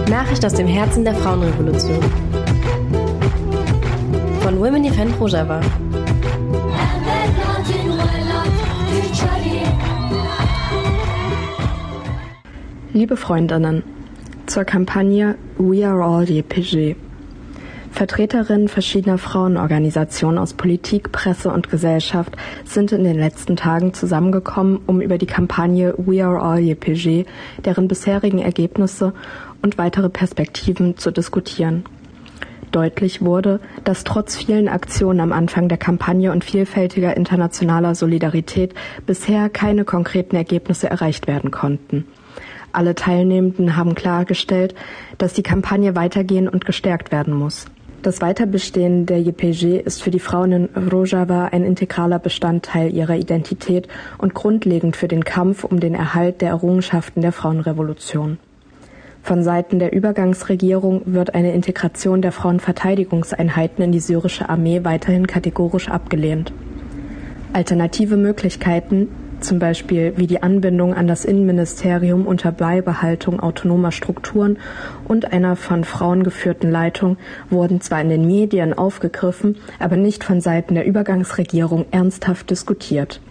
Nachricht aus dem Herzen der Frauenrevolution. Von Women Defend Rojava. Liebe Freundinnen, zur Kampagne We Are All YPG. Vertreterinnen verschiedener Frauenorganisationen aus Politik, Presse und Gesellschaft sind in den letzten Tagen zusammengekommen, um über die Kampagne We Are All YPG, deren bisherigen Ergebnisse und weitere Perspektiven zu diskutieren. Deutlich wurde, dass trotz vielen Aktionen am Anfang der Kampagne und vielfältiger internationaler Solidarität bisher keine konkreten Ergebnisse erreicht werden konnten. Alle Teilnehmenden haben klargestellt, dass die Kampagne weitergehen und gestärkt werden muss. Das Weiterbestehen der YPG ist für die Frauen in Rojava ein integraler Bestandteil ihrer Identität und grundlegend für den Kampf um den Erhalt der Errungenschaften der Frauenrevolution. Von Seiten der Übergangsregierung wird eine Integration der Frauenverteidigungseinheiten in die syrische Armee weiterhin kategorisch abgelehnt. Alternative Möglichkeiten, zum Beispiel wie die Anbindung an das Innenministerium unter Beibehaltung autonomer Strukturen und einer von Frauen geführten Leitung, wurden zwar in den Medien aufgegriffen, aber nicht von Seiten der Übergangsregierung ernsthaft diskutiert.